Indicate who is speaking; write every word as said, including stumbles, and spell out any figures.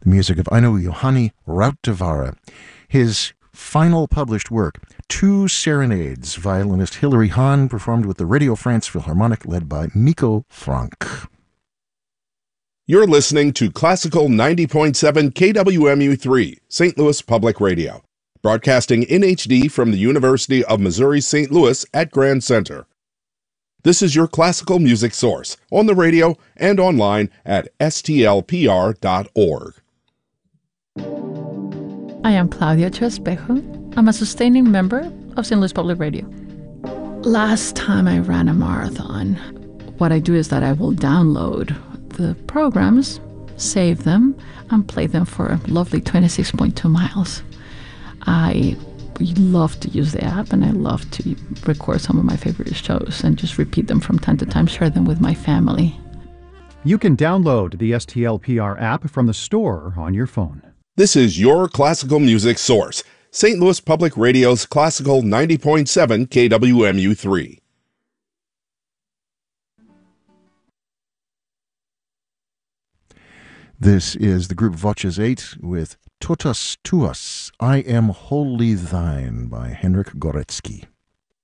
Speaker 1: the music of Aino Johanni Rautavaara. His final published work, Two Serenades, violinist Hilary Hahn performed with the Radio France Philharmonic led by Mikko Franck.
Speaker 2: You're listening to Classical ninety point seven K W M U three, Saint Louis Public Radio, broadcasting in H D from the University of Missouri Saint Louis at Grand Center. This is your classical music source, on the radio and online at S T L P R dot org.
Speaker 3: I am Claudia Chespejo. I'm a sustaining member of Saint Louis Public Radio. Last time I ran a marathon, what I do is that I will download the programs, save them, and play them for a lovely twenty-six point two miles. I love to use the app, and I love to record some of my favorite shows and just repeat them from time to time, share them with my family.
Speaker 4: You can download the S T L P R app from the store on your phone.
Speaker 2: This is your classical music source, Saint Louis Public Radio's Classical ninety point seven K W M U three.
Speaker 1: This is the group Voces eight with Totus Tuus, I Am Wholly Thine by Henryk Górecki.